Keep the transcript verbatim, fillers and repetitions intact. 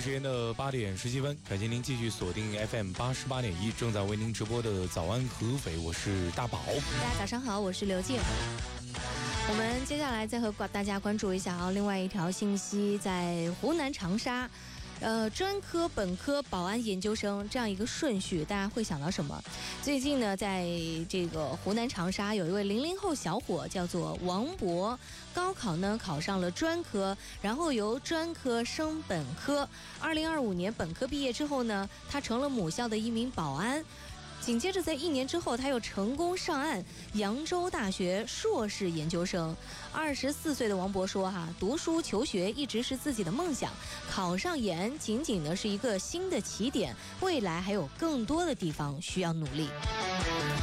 时间的八点十七分，感谢您继续锁定 F M 八十八点一，正在为您直播的早安合肥，我是大宝。 大家早上好，我是刘静。我们接下来再和大家关注一下啊，另外一条信息，在湖南长沙。呃，专科、本科、保安研究生这样一个顺序，大家会想到什么？最近呢，在这个湖南长沙有一位零零后小伙叫做王博，高考呢考上了专科，然后由专科升本科。二零二五年本科毕业之后呢，他成了母校的一名保安。紧接着在一年之后，他又成功上岸，扬州大学硕士研究生。二十四岁的王博说哈，读书求学一直是自己的梦想，考上研仅仅呢是一个新的起点，未来还有更多的地方需要努力。